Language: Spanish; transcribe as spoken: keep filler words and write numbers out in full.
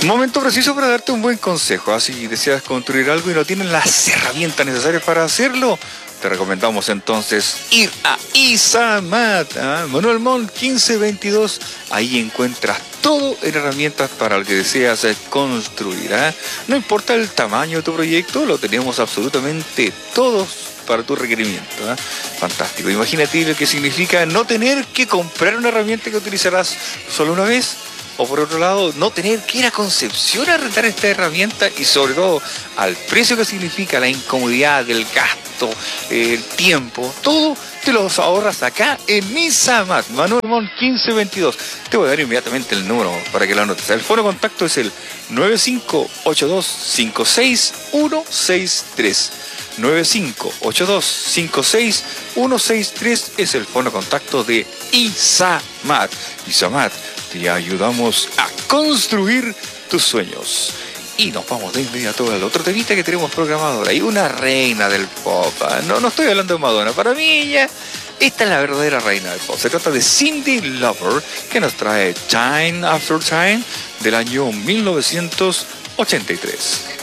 Momento preciso para darte un buen consejo. Así si deseas construir algo y no tienes las herramientas necesarias para hacerlo, te recomendamos entonces ir a Izamat, ¿eh? Manuel Montt quince veintidós. Ahí encuentras todo en herramientas para lo que deseas construir, ¿eh? No importa el tamaño de tu proyecto, lo tenemos absolutamente todos para tu requerimiento, ¿eh? Fantástico. Imagínate lo que significa no tener que comprar una herramienta que utilizarás solo una vez. O por otro lado, no tener que ir a Concepción a rentar esta herramienta y sobre todo al precio que significa la incomodidad, el gasto, el tiempo, todo te los ahorras acá en Izamat, Manuel Montt quince veintidós. Te voy a dar inmediatamente el número para que lo anotes. El fono de contacto es el nueve cinco ocho dos cinco seis uno seis tres. nueve cinco ocho dos cinco seis uno seis tres es el fono de contacto de Izamat. Izamat, te ayudamos a construir tus sueños. Y nos vamos de inmediato al otro temita que tenemos programado. Hay una reina del pop. No, no estoy hablando de Madonna. Para mí ella, esta es la verdadera reina del pop. Se trata de Cyndi Lauper, que nos trae Time After Time del año mil novecientos ochenta y tres.